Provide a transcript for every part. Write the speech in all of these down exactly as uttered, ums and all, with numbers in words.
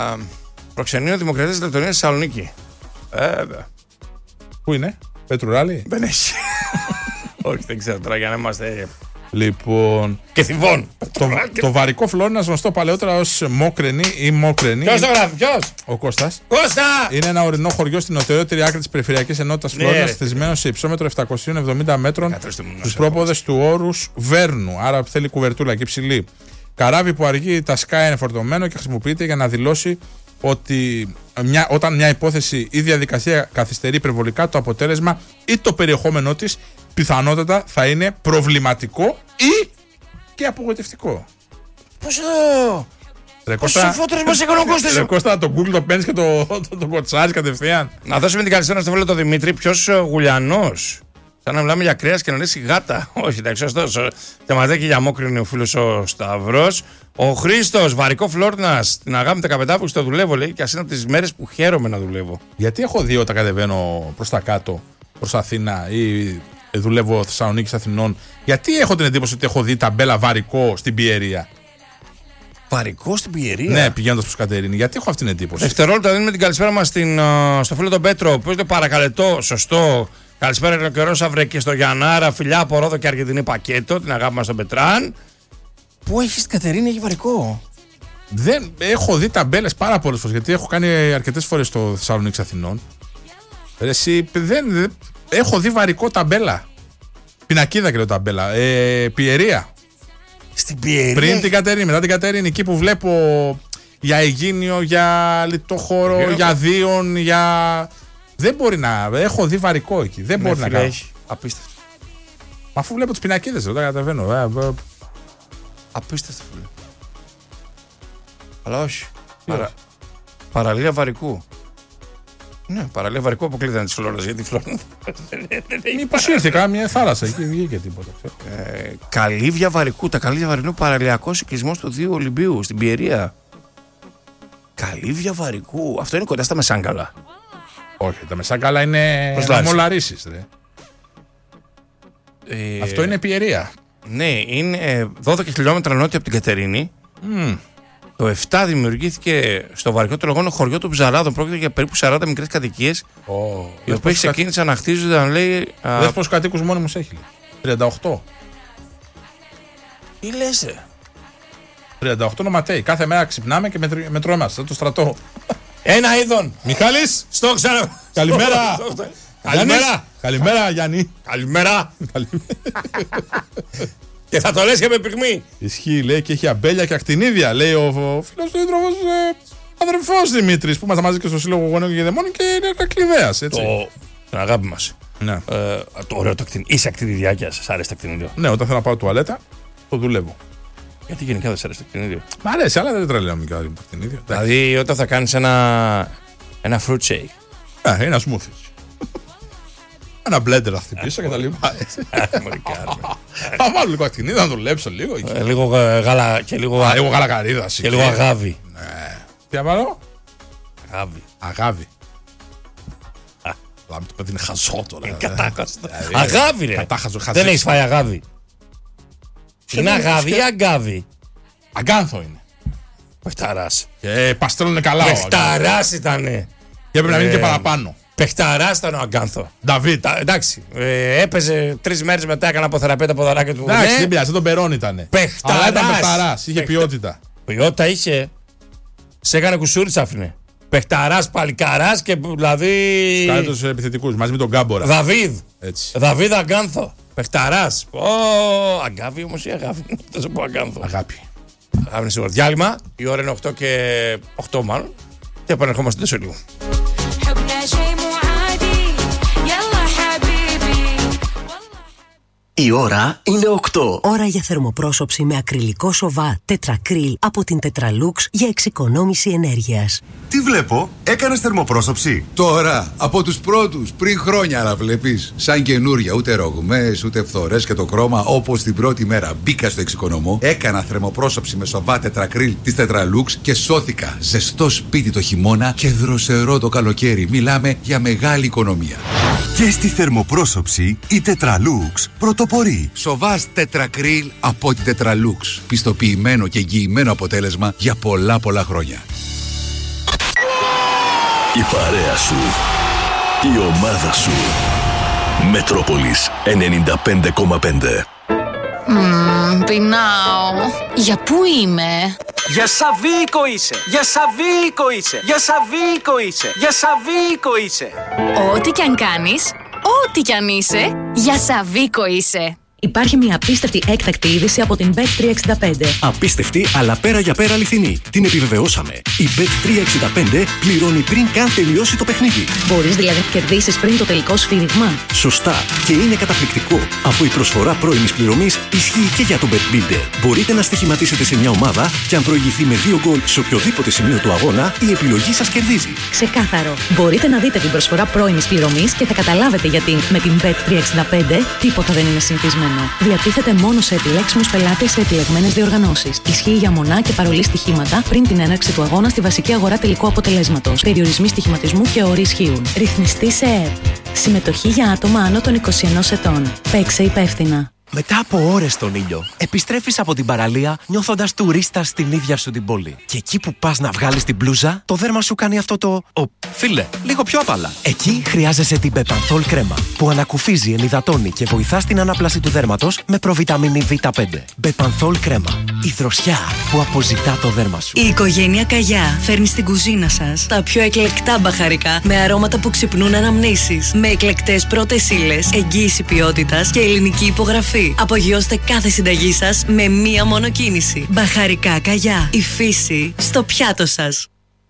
Προξενείο Δημοκρατίας της Λεπτονίας στη Θεσσαλονίκη. Ε, Πού είναι, Πετρουράλη? Δεν έχει. Όχι, δεν ξέρω τώρα για να είμαστε. Λοιπόν. Και Θηβών. Το, το βαρικό φλόρινα, γνωστό παλαιότερα ως Μόκρενη ή Μόκρενη. Ποιος το γράφει, ποιος? Ο Κώστας. Κώστα! Είναι ένα ορεινό χωριό στην νοτιότερη άκρη της περιφερειακής ενότητας Ναι, Φλόρινας, ρε. θεσμένο σε υψόμετρο επτακόσια εβδομήντα μέτρων Κατρέστε μου να στους σε πρόποδες του όρους Βέρνου. Άρα θέλει κουβερτούλα και ψηλή. Καράβι που αργεί τα σκάι είναι φορτωμένο και χρησιμοποιείται για να δηλώσει ότι μια, όταν μια υπόθεση ή διαδικασία καθυστερεί υπερβολικά, το αποτέλεσμα ή το περιεχόμενό της πιθανότατα θα είναι προβληματικό ή και απογοητευτικό. Πόσο. Ρε Πόσο Κώστα, φώτρες μας έκανε ο Κώστας. ρε Κώστα, το Google το παίρνεις και το, το, το κοτσάρεις κατευθείαν. Να δώσουμε την καλησπέρα στο φίλο τον Δημήτρη. Ποιος γουλιανός. Σαν να μιλάμε για κρέας και να λες η γάτα. Όχι, εντάξει, σωστός. Θεματάκι για Μόκρινη ο φίλος ο Σταυρός. Ο Χρήστος, βαρικό Φλόρνας. Την αγάπη με τα καπετάφουξη το δουλεύω, λέει, και ας είναι από τις μέρες που χαίρομαι να δουλεύω. Γιατί έχω δει όταν κατεβαίνω προς τα κάτω, προς Αθήνα ή δουλεύω Θεσσαλονίκης Αθηνών, γιατί έχω την εντύπωση ότι έχω δει ταμπέλα βαρικό στην Πιερία. Βαρικό στην Πιερία. Ναι, πηγαίνοντας προς Κατερίνη. Γιατί έχω αυτή την εντύπωση. Δευτερόλεπτα δίνουμε την καλησπέρα μας στην, uh, στο φίλο τον Πέτρο. Ποιος το παρακαλετό, σωστό. Καλησπέρα και ο καιρός αύριο και στο Γιαννάρα. Φιλιά από Ρόδο και Αργεντινή πακέτο. Την αγάπη μας στον Πετράν. Πού έχει στην Κατερίνη, έχει βαρικό. Δεν έχω δει ταμπέλες πάρα πολλές φορές, γιατί έχω κάνει αρκετές φορές στο Θεσσαλονίκης Αθηνών. Ρε, εσύ, δεν, δεν, έχω δει βαρικό ταμπέλα. Πινακίδα και λέω ταμπέλα. Ε, Πιερία. Στην Πιερία. Πριν την Κατερίνη, μετά την Κατερίνη, εκεί που βλέπω για Αιγίνιο, για λιτόχωρο, Γύρω. για Δίον, για. Δεν μπορεί να. Έχω δει βαρικό εκεί. Δεν Ναι, μπορεί να φίλε, κάνω. έχει. Απίστευτο. Μα αφού βλέπω τις πινακίδες, δεν τα κατεβαίνω. Ε, ε, Απίστευτο, φίλε. Αλλά όχι. Τι Παρα... όχι? Παραλία βαρικού. Ναι, παραλία βαρικού αποκλείται τη Φλόρας, γιατί η Φλόρα. Μήπως ήρθε κάμια θάλασσα εκεί, βγήκε τίποτα. ε, Καλύβια βαρικού. Τα καλύβια βαρικού, παραλιακός οικισμός του Δίου Ολυμπίου στην Πιερία. Καλύβια βαρικού. Αυτό είναι κοντά στα Μεσάγκαλα. Όχι, τα Μεσάγκαλα είναι Προς Λάρισα. μολαρίσεις. Ε, Αυτό είναι Πιερία. Ναι, είναι δώδεκα χιλιόμετρα νότια από την Κατερίνη. Mm. Το επτά δημιουργήθηκε στο βαρικό το λεγόμενο χωριό των Ψαράδων. Πρόκειται για περίπου σαράντα μικρές κατοικίες, Oh. οι οποίες ξεκίνησαν να χτίζονταν, λέει. α, Δες πόσους κατοίκους μόνιμους έχει. τριάντα οκτώ. Τι λες, ε? τριάντα οκτώ νοματέοι. Κάθε μέρα ξυπνάμε και μετρ- μετρώμαστε. Σαν το στρατό. Ένα είδον. Μιχάλης! Στο ξανά. Καλημέρα! Στο- στο- Γιάννης! Καλημέρα. Καλημέρα, Γιάννη! Καλημέρα. Καλημέρα. Και θα το λες και με πυγμή. Ισχύει, λέει, και έχει αμπέλια και ακτινίδια. Λέει ο, ο φίλος του σύντροφος, ε, αδερφός Δημήτρης, που είμαστε μαζί και στο Σύλλογο Γονέων και Δαιμόνων και είναι Κακλιδέας, έτσι. Το. Την αγάπη μας. Ναι. Ε, το ωραίο το κτηνίδιο. Είσαι ακτινιδιάκια, σας άρεσε το κτηνίδιο? Ναι, όταν θέλω να πάω τουαλέτα, το δουλεύω. Γιατί γενικά δεν σας άρεσε το κτηνίδιο? Μ' αρέσει, αλλά δεν τρελαίνω κάτι με ακτινίδιο. Δηλαδή όταν θα κάνεις ένα. Ένα fruit shake. Α, ένα σμούθι. Ένα μπλέντερ θα χτυπήσω και τα λοιπά. Θα βάλω λίγο ακτινίδιο, να το δουλέψω λίγο. εκεί. Ε, Λίγο ε, γάλα και λίγο. Α, λίγο γαλακαρίδα. Και λίγο αγάβι. Τι θα βάλω? Αγάβι. Αγάβι. Αλλά το παιδί είναι χαζό τώρα. ε. Κατάκαστο. Δηλαδή, Αγάβι, ρε. κατάχαζο, χαζό. Δεν έχεις φάει αγάβι? Είναι είναι, αγάβι ή σκε- αγκάβι? Αγκάνθο είναι. Πεχταράς. Και παστρώνουν καλά. ο Αγκάνθο. Πεχταράς ήτανε. Και πρέπει να μείνει Ε, και παραπάνω. Πεχταράς ήταν ο Αγκάνθο. Νταβίτ. Τα- Εντάξει, ε, έπαιζε τρεις μέρες μετά, έκανα αποθεραπεία τα ποδαράκια του. Εντάξει, Ναι, δεν πειράζει, τον Περόν ήταν. Πεχταράς. Αλλά ήταν πεχταράς, είχε Πεχτα- ποιότητα. ποιότητα είχε. Σε έκανε κουσούρι τσάφνε. Πεχταράς, παλικαράς και δηλαδή. Κάνε τους επιθετικούς μαζί με τον Γκάμπορα. Δαβίδ. Έτσι. Δαβίδ Αγκάνθο. Πεχταράς. Ω, αγκάβι όμως ή αγάβι? Θα σου πω Αγκάνθο. Αγάπη. Αγάπη είναι σίγουρα. Διάλειμμα. Η ώρα είναι οκτώ και οκτώ μάλλον. Και επανερχόμαστε σε λίγο. حبنا شي مو عادي يلا حبيبي Η ώρα είναι οκτώ. Ώρα για θερμοπρόσωψη με ακριλικό σοβά τετρακρίλ από την Tetralux για εξοικονόμηση ενέργειας. Τι βλέπω, έκανες θερμοπρόσωψη? Τώρα, από τους πρώτους, πριν χρόνια, αλλά βλέπεις, σαν καινούρια, ούτε ρογμές, ούτε φθορές και το χρώμα, όπως την πρώτη μέρα μπήκα στο εξοικονομώ, έκανα θερμοπρόσωψη με σοβά τετρακρίλ της Tetralux και σώθηκα. Ζεστό σπίτι το χειμώνα και δροσερό το καλοκαίρι. Μιλάμε για μεγάλη οικονομία. Και στη θερμοπρόσωψη η Tetralux πρωτοπορεί. Σοβάς τετρακρίλ από την Tetralux. Πιστοποιημένο και εγγυημένο αποτέλεσμα για πολλά πολλά χρόνια. Η παρέα σου. Η ομάδα σου. Μετρόπολης ενενήντα πέντε κόμμα πέντε. Μμμ, πεινάω. Για πού είμαι? Για Σαββίκο είσαι! Για Σαββίκο είσαι! Για Σαββίκο είσαι! Για Σαββίκο είσαι! Ό,τι κι αν κάνεις, ό,τι κι αν είσαι, για Σαββίκο είσαι. Υπάρχει μια απίστευτη έκτακτη είδηση από την μπετ τριακόσια εξήντα πέντε. Απίστευτη, αλλά πέρα για πέρα αληθινή. Την επιβεβαιώσαμε. Η μπετ τριακόσια εξήντα πέντε πληρώνει πριν καν τελειώσει το παιχνίδι. Μπορείς δηλαδή να κερδίσεις πριν το τελικό σφύριγμα. Σωστά. Και είναι καταπληκτικό, αφού η προσφορά πρώιμης πληρωμής ισχύει και για το Bet Builder. Μπορείτε να στοιχηματίσετε σε μια ομάδα και αν προηγηθεί με δύο γκολ σε οποιοδήποτε σημείο του αγώνα, η επιλογή σας κερδίζει. Ξεκάθαρο. Μπορείτε να δείτε την προσφορά πρώιμης πληρωμής και θα καταλάβετε γιατί με την μπετ τριακόσια εξήντα πέντε τίποτα δεν είναι συνηθισμένο. Διατίθεται μόνο σε επιλέξιμους πελάτες σε επιλεγμένες διοργανώσεις. Ισχύει για μονά και παρολί στοιχήματα πριν την έναρξη του αγώνα στη βασική αγορά τελικού αποτελέσματος. Περιορισμοί στοιχηματισμού και όροι ισχύουν. Ρυθμιστή σε ΕΕΠ. Συμμετοχή για άτομα άνω των είκοσι ενός ετών. Παίξε υπεύθυνα. Μετά από ώρες στον ήλιο, επιστρέφεις από την παραλία νιώθοντας τουρίστας στην ίδια σου την πόλη. Και εκεί που πας να βγάλεις την μπλούζα, το δέρμα σου κάνει αυτό το «Ω, φίλε, λίγο πιο απαλά». Εκεί χρειάζεσαι την Μπεπανθόλ κρέμα, που ανακουφίζει, ενυδατώνει και βοηθά στην ανάπλαση του δέρματος με προβιταμίνη βι πέντε. Μπεπανθόλ κρέμα. Η δροσιά που αποζητά το δέρμα σου. Η οικογένεια Καγιά φέρνει στην κουζίνα σας τα πιο εκλεκτά μπαχαρικά με αρώματα που ξυπνούν αναμνήσεις. Με εκλεκτές πρώτες ύλες, εγγύηση ποιότητας και ελληνική υπογραφή. Απογειώστε κάθε συνταγή σας με μία μόνο κίνηση. Μπαχαρικά Καγιά. Η φύση στο πιάτο σας.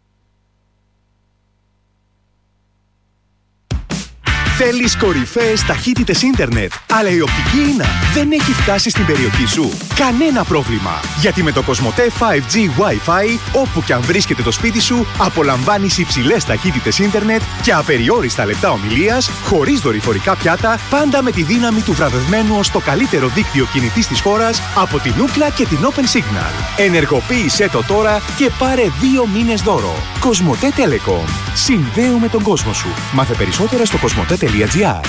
Θέλεις κορυφαίες ταχύτητες ίντερνετ, αλλά η οπτική ίνα δεν έχει φτάσει στην περιοχή σου? Κανένα πρόβλημα, γιατί με το Κοσμοτέ φάιβ τζι Wi-Fi, όπου και αν βρίσκεται το σπίτι σου, απολαμβάνεις υψηλές ταχύτητες ίντερνετ και απεριόριστα λεπτά ομιλίας, χωρίς δορυφορικά πιάτα, πάντα με τη δύναμη του βραβευμένου ως το καλύτερο δίκτυο κινητής της χώρας από την Ookla και την Open Signal. Ενεργοποίησέ το τώρα και πάρε δύο μήνες δώρο. Κοσμοτέ Telecom. Συνδέουμε τον κόσμο σου. Μάθε περισσότερα στο κοσμοτέ τελεία τζι άρ.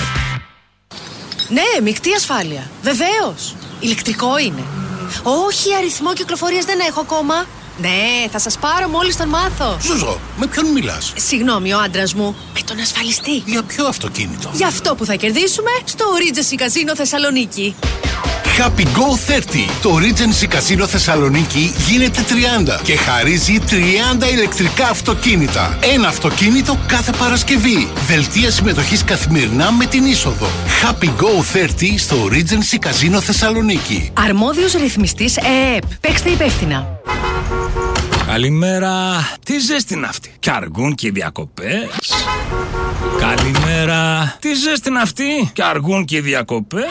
Ναι, μεικτή ασφάλεια. Βεβαίως. Ηλεκτρικό είναι. Όχι, αριθμό κυκλοφορίας δεν έχω ακόμα. Ναι, θα σας πάρω μόλις τον μάθω. Ζουζό, με ποιον μιλάς? Συγγνώμη, ο άντρας μου. Με τον ασφαλιστή. Για ποιο αυτοκίνητο? Για αυτό που θα κερδίσουμε στο Regency Casino Θεσσαλονίκη. Happy Go τριάντα. Το Regency Casino Θεσσαλονίκη γίνεται τριάντα και χαρίζει τριάντα ηλεκτρικά αυτοκίνητα. Ένα αυτοκίνητο κάθε Παρασκευή. Δελτία συμμετοχής καθημερινά με την είσοδο. Happy Go τριάντα στο Regency Casino Θεσσαλονίκη. Αρμόδιος ρυθμιστής ΕΕΠ. Παίξτε υπεύθυνα. Καλημέρα. Τι ζέστη είναι αυτή? Κι αργούν και οι διακοπές. Καλημέρα. Τι ζέστη είναι αυτή? Κι αργούν και οι διακοπές.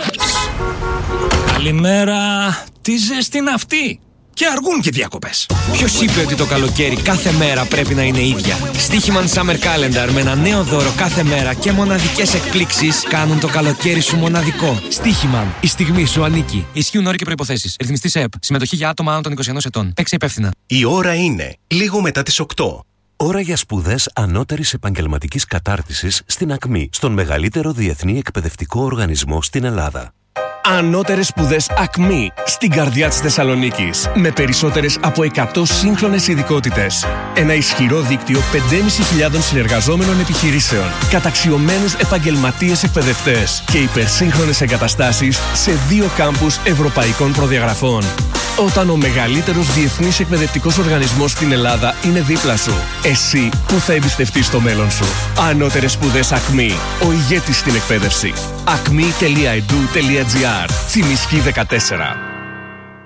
Καλημέρα. Τι ζέστη είναι αυτή? Και αργούν και διακοπές. Ποιος είπε ότι το καλοκαίρι κάθε μέρα πρέπει να είναι ίδια? Στοίχημαν Summer Calendar με ένα νέο δώρο κάθε μέρα και μοναδικές εκπλήξεις κάνουν το καλοκαίρι σου μοναδικό. Στοίχημαν. Η στιγμή σου ανήκει. Ισχύουν όροι και προϋποθέσεις. Ρυθμιστής ΕΕΠ. Συμμετοχή για άτομα άνω των είκοσι ενός ετών. Παίξε υπεύθυνα. Η ώρα είναι λίγο μετά τις οκτώ. Ώρα για σπουδές ανώτερης επαγγελματικής κατάρτισης στην ΑΚΜΗ, στον μεγαλύτερο διεθνή εκπαιδευτικό οργανισμό στην Ελλάδα. Ανώτερες σπουδές ΑΚΜΗ στην καρδιά της Θεσσαλονίκης. Με περισσότερες από εκατό σύγχρονες ειδικότητες. Ένα ισχυρό δίκτυο πεντέμισι χιλιάδων συνεργαζόμενων επιχειρήσεων. Καταξιωμένους επαγγελματίες εκπαιδευτές. Και υπερσύγχρονες εγκαταστάσεις σε δύο κάμπους ευρωπαϊκών προδιαγραφών. Όταν ο μεγαλύτερος διεθνής εκπαιδευτικός οργανισμός στην Ελλάδα είναι δίπλα σου, εσύ που θα εμπιστευτείς το μέλλον σου? Ανώτερες σπουδές ΑΚΜΗ. Ο ηγέτης στην εκπαίδευση. ακμή τελεία ι ντι ου τελεία τζι άρ. Τσιμισκή δεκατέσσερα.